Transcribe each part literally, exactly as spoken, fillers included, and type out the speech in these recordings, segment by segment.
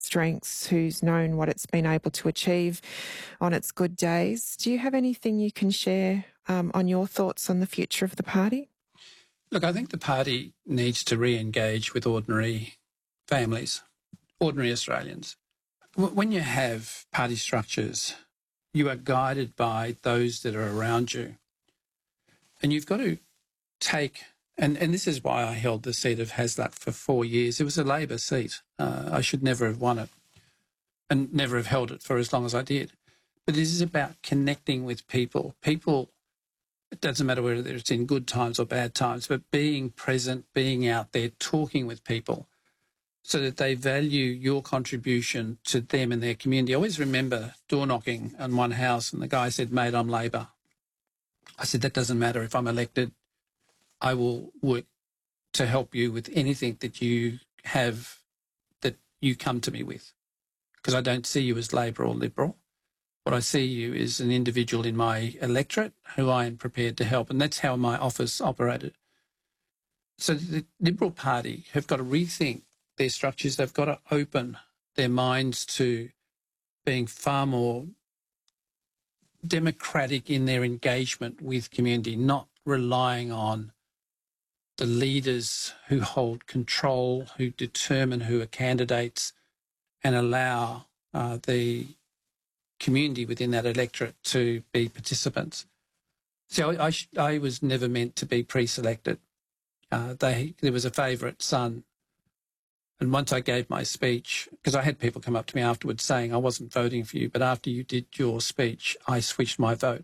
strengths, who's known what it's been able to achieve on its good days. Do you have anything you can share um, on your thoughts on the future of the party? Look, I think the party needs to re-engage with ordinary families, ordinary Australians. When you have party structures, you are guided by those that are around you. And you've got to take, and, and this is why I held the seat of Hasluck for four years. It was a Labor seat. Uh, I should never have won it and never have held it for as long as I did. But this is about connecting with people. People, it doesn't matter whether it's in good times or bad times, but being present, being out there, talking with people so that they value your contribution to them and their community. I always remember door knocking on one house and the guy said, "Mate, I'm Labor." I said, "That doesn't matter. If I'm elected, I will work to help you with anything that you have, that you come to me with, because I don't see you as Labor or Liberal. What I see you is an individual in my electorate who I am prepared to help." And that's how my office operated. So the Liberal Party have got to rethink their structures. They've got to open their minds to being far more democratic in their engagement with community, not relying on the leaders who hold control, who determine who are candidates, and allow uh, the community within that electorate to be participants. So I, I, I was never meant to be pre-selected. Uh, they, there was a favourite son. And once I gave my speech, because I had people come up to me afterwards saying, "I wasn't voting for you, but after you did your speech, I switched my vote."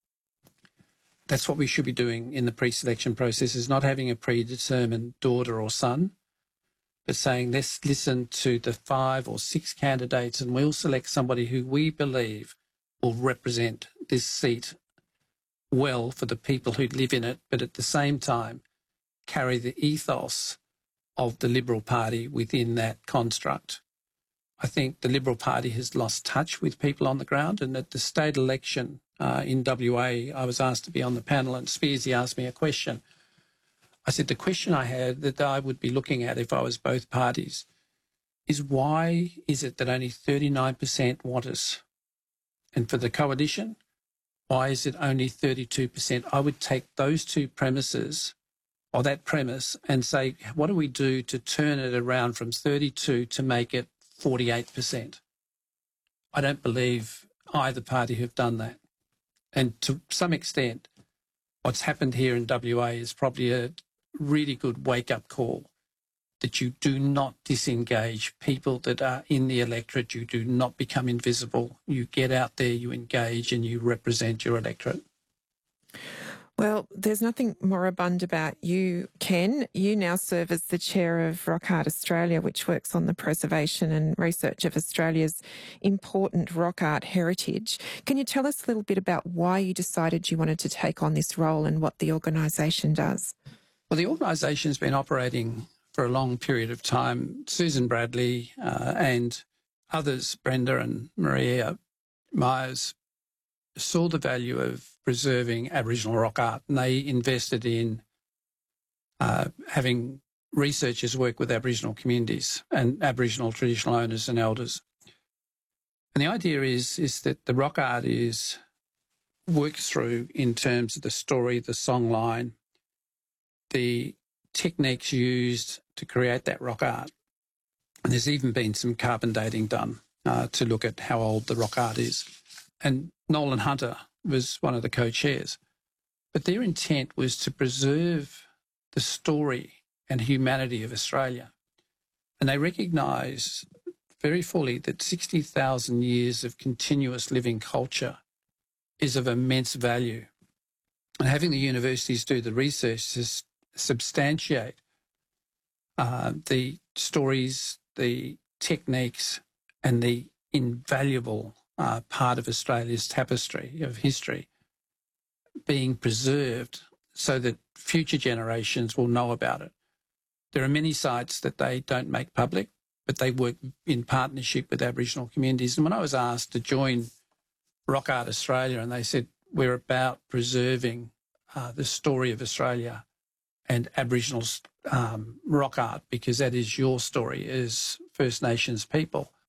That's what we should be doing in the pre-selection process, is not having a predetermined daughter or son, but saying, let's listen to the five or six candidates and we'll select somebody who we believe will represent this seat well for the people who live in it, but at the same time carry the ethos of the Liberal Party within that construct. I think the Liberal Party has lost touch with people on the ground, and at the state election uh, in W A, I was asked to be on the panel, and Spearsy asked me a question. I said the question I had that I would be looking at if I was both parties is, why is it that only thirty-nine percent want us? And for the coalition, why is it only thirty-two percent? I would take those two premises, or that premise, and say, what do we do to turn it around from thirty-two to make it forty-eight percent? I don't believe either party have done that. And to some extent, what's happened here in W A is probably a really good wake-up call, that you do not disengage people that are in the electorate. You do not become invisible. You get out there, you engage, and you represent your electorate. Well, there's nothing moribund about you, Ken. You now serve as the chair of Rock Art Australia, which works on the preservation and research of Australia's important rock art heritage. Can you tell us a little bit about why you decided you wanted to take on this role and what the organisation does? Well, the organisation's been operating for a long period of time. Susan Bradley uh, and others, Brenda and Maria Myers, saw the value of preserving Aboriginal rock art, and they invested in uh, having researchers work with Aboriginal communities and Aboriginal traditional owners and elders. And the idea is, is that the rock art is worked through in terms of the story, the songline, the techniques used to create that rock art. And there's even been some carbon dating done uh, to look at how old the rock art is. And Nolan Hunter was one of the co-chairs. But their intent was to preserve the story and humanity of Australia. And they recognise very fully that sixty thousand years of continuous living culture is of immense value. And having the universities do the research to substantiate uh, the stories, the techniques, and the invaluable uh, part of Australia's tapestry of history being preserved so that future generations will know about it. There are many sites that they don't make public, but they work in partnership with Aboriginal communities. And when I was asked to join Rock Art Australia, and they said, we're about preserving uh, the story of Australia and Aboriginal um, rock art, because that is your story as First Nations people.